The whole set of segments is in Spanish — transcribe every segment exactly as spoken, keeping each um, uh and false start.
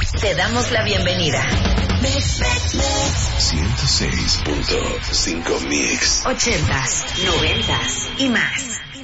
Te damos la bienvenida. ciento seis punto cinco Mix. Ochentas, noventas y más.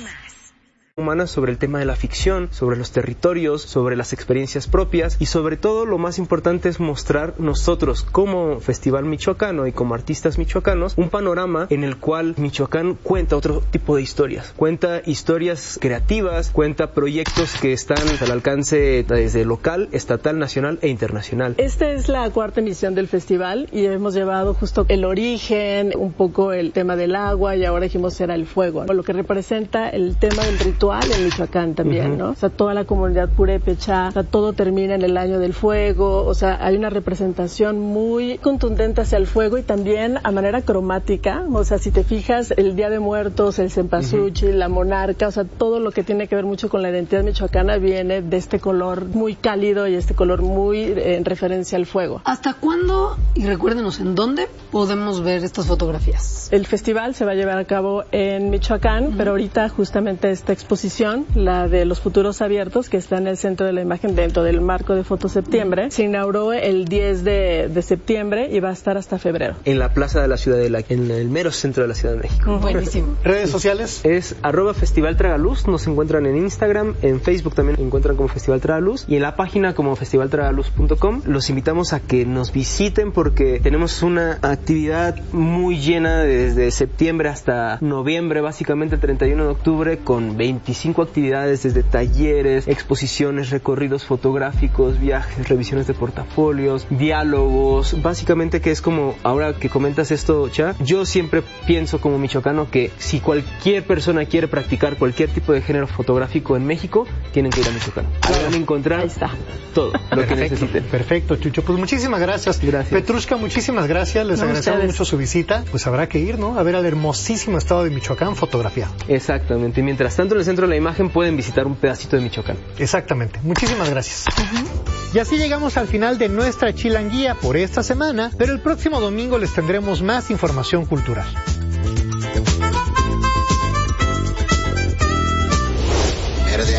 Humanas sobre el tema de la ficción, sobre los territorios, sobre las experiencias propias y sobre todo lo más importante es mostrar nosotros como Festival Michoacano y como artistas michoacanos un panorama en el cual Michoacán cuenta otro tipo de historias, cuenta historias creativas, cuenta proyectos que están al alcance desde local, estatal, nacional e internacional. Esta es la cuarta emisión del festival y hemos llevado justo el origen, un poco el tema del agua y ahora dijimos era el fuego, lo que representa el tema del ritual en Michoacán también, uh-huh. ¿no? O sea, toda la comunidad purépecha, o sea, todo termina en el año del fuego, o sea, hay una representación muy contundente hacia el fuego y también a manera cromática, o sea, si te fijas, el Día de Muertos, el cempasúchil, uh-huh. la monarca, o sea, todo lo que tiene que ver mucho con la identidad michoacana viene de este color muy cálido y este color muy eh, en referencia al fuego. ¿Hasta cuándo, y recuérdenos en dónde, podemos ver estas fotografías? El festival se va a llevar a cabo en Michoacán, uh-huh. pero ahorita justamente esta exposición la de los futuros abiertos, que está en el centro de la imagen dentro del marco de Foto Septiembre, se inauguró el diez de septiembre y va a estar hasta febrero. En la plaza de la ciudad de la, en el mero centro de la Ciudad de México. Uh-huh. Buenísimo. ¿Redes sociales? Es arroba Festival Tragaluz, nos encuentran en Instagram, en Facebook también encuentran como Festival Tragaluz y en la página como festival tragaluz punto com. Los invitamos a que nos visiten porque tenemos una actividad muy llena desde septiembre hasta noviembre, básicamente el treinta y uno de octubre, con veinticinco actividades desde talleres, exposiciones, recorridos fotográficos, viajes, revisiones de portafolios, diálogos, básicamente que es como, ahora que comentas esto, Cha, yo siempre pienso como michoacano que si cualquier persona quiere practicar cualquier tipo de género fotográfico en México, tienen que ir a Michoacán. Ahí van a encontrar Ahí está. todo lo Perfecto, que necesiten. Perfecto, Chucho. Pues muchísimas gracias. Gracias. Petrushka, muchísimas gracias. Les No, agradecemos ustedes. mucho su visita. Pues habrá que ir, ¿no? A ver al hermosísimo estado de Michoacán fotografiado. Exactamente. Mientras tanto, en el centro de la imagen pueden visitar un pedacito de Michoacán. Exactamente. Muchísimas gracias. Uh-huh. Y así llegamos al final de nuestra chilanguía por esta semana, pero el próximo domingo les tendremos más información cultural.